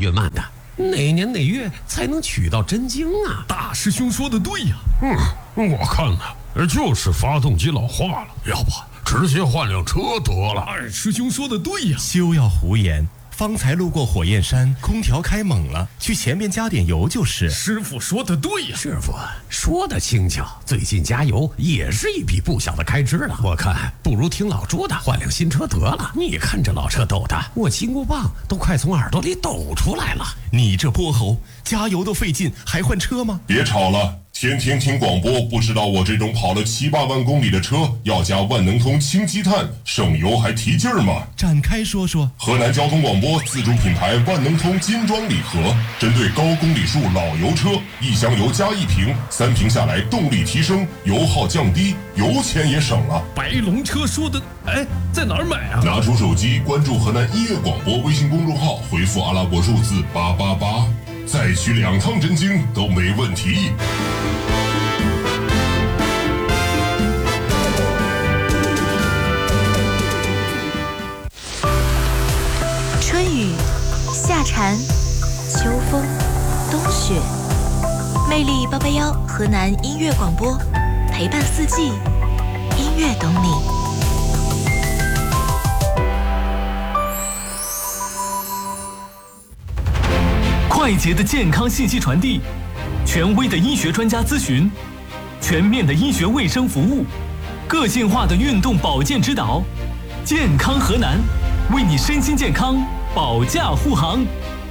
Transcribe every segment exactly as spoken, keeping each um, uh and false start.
越慢的，哪年哪月才能取到真经啊？ 大师兄说的对呀。 嗯，我看呢，就是发动机老化了，要不直接换辆车得了。 二师兄说的对呀。 休要胡言，方才路过火焰山，空调开猛了，去前面加点油就是。 师傅说的对呀。 师傅说的轻巧，最近加油也是一笔不小的开支了。我看不如听老朱的，换辆新车得了。你看这老车抖的，我金箍棒都快从耳朵里抖出来了。 你这泼猴，加油都费劲，还换车吗？ 别吵了。天天听广播，不知道我这种跑了七八万公里的车要加万能通氢积碳，省油还提劲儿吗？ 展开说说。 河南交通广播自主品牌万能通金装礼盒，针对高公里数老油车，一箱油加一瓶，三瓶下来动力提升，油耗降低，油钱也省了。 白龙车说的，哎，在哪儿买啊？ 拿出手机关注河南音乐广播微信公众号，回复阿拉伯数字八八八，再取两趟真经都没问题。 春雨、夏蝉、秋风、冬雪，魅力八八幺河南音乐广播，陪伴四季，音乐懂你。 快捷的健康信息传递，权威的医学专家咨询，全面的医学卫生服务，个性化的运动保健指导，健康河南，为你身心健康保驾护航。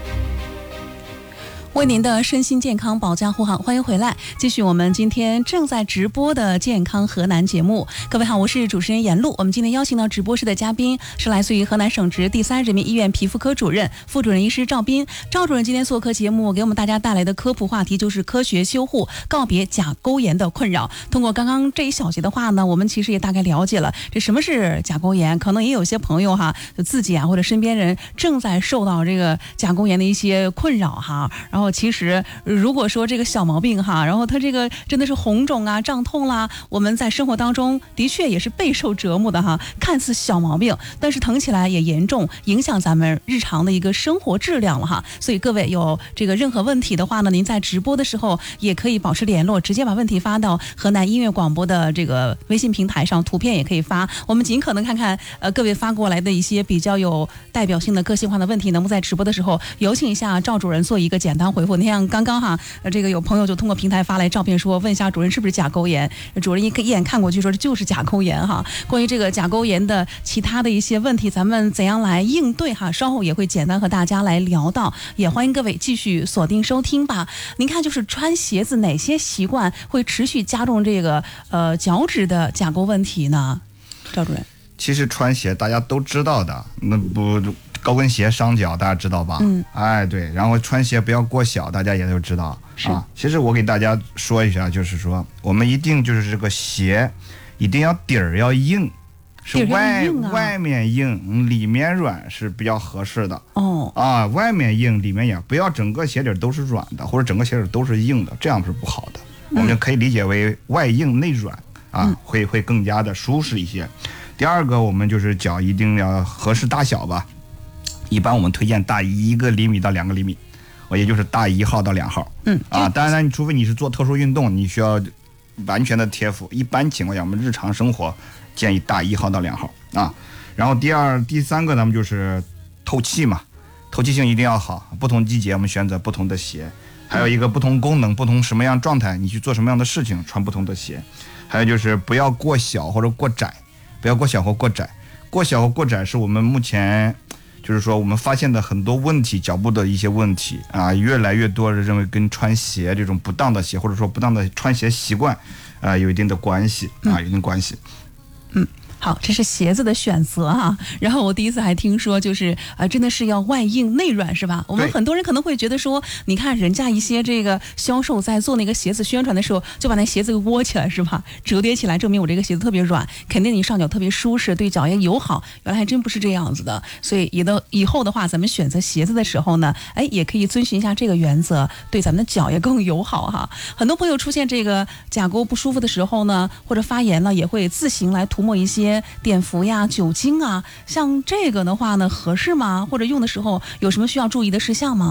为您的身心健康保驾护航，欢迎回来，继续我们今天正在直播的健康河南节目。各位好，我是主持人闫璐。我们今天邀请到直播室的嘉宾是来自于河南省直第三人民医院皮肤科主任、副主任医师赵斌。赵主任今天做客节目，给我们大家带来的科普话题就是科学修护，告别甲沟炎的困扰。通过刚刚这一小节的话呢，我们其实也大概了解了这什么是甲沟炎，可能也有些朋友哈，自己啊或者身边人正在受到这个甲沟炎的一些困扰哈，然后。其实如果说这个小毛病哈，然后它这个真的是红肿啊、胀痛啦，我们在生活当中的确也是备受折磨的哈。看似小毛病，但是疼起来也严重，影响咱们日常的一个生活质量了哈。所以各位有这个任何问题的话呢，您在直播的时候也可以保持联络，直接把问题发到河南音乐广播的这个微信平台上，图片也可以发。我们尽可能看看呃各位发过来的一些比较有代表性的个性化的问题，能不能在直播的时候有请一下赵主任做一个简单回复。你像刚刚哈，这个有朋友就通过平台发来照片说，问一下主任是不是甲沟炎？主任一一眼看过去说这就是甲沟炎哈。关于这个甲沟炎的其他的一些问题，咱们怎样来应对哈？稍后也会简单和大家来聊到，也欢迎各位继续锁定收听吧。您看，就是穿鞋子哪些习惯会持续加重这个呃脚趾的甲沟问题呢？赵主任， 其实穿鞋大家都知道的，那不。高跟鞋伤脚，大家知道吧？嗯，哎，对，然后穿鞋不要过小，大家也都知道啊。其实我给大家说一下，就是说我们一定就是这个鞋，一定要底儿要硬，是外、啊、外面硬，里面软是比较合适的。哦，啊，外面硬，里面硬，不要整个鞋底都是软的，或者整个鞋底都是硬的，这样是不好的。嗯、我们可以理解为外硬内软啊，嗯、会会更加的舒适一些。第二个，我们就是脚一定要合适大小吧。一般我们推荐大一个厘米到两个厘米，我也就是大一号到两号。嗯啊，当然，除非你是做特殊运动，你需要完全的贴服。一般情况下，我们日常生活建议大一号到两号啊。然后第二、第三个，咱们就是透气嘛，透气性一定要好。不同季节我们选择不同的鞋，还有一个不同功能、不同什么样状态，你去做什么样的事情，穿不同的鞋。还有就是不要过小或者过窄，不要过小或过窄。过小或过窄是我们目前。就是说我们发现的很多问题，脚部的一些问题啊，越来越多人认为跟穿鞋这种不当的鞋，或者说不当的穿鞋习惯啊，有一定的关系啊，有一定关系。 嗯。好，这是鞋子的选择哈。然后我第一次还听说，就是呃，真的是要外硬内软是吧？我们很多人可能会觉得说，你看人家一些这个销售在做那个鞋子宣传的时候，就把那鞋子给窝起来是吧？折叠起来，证明我这个鞋子特别软，肯定你上脚特别舒适，对脚也友好。原来还真不是这样子的。所以以的以后的话，咱们选择鞋子的时候呢，哎，也可以遵循一下这个原则，对咱们的脚也更友好哈。很多朋友出现这个甲沟不舒服的时候呢，或者发炎了，也会自行来涂抹一些碘伏呀、酒精啊，像这个的话呢，合适吗？或者用的时候有什么需要注意的事项吗？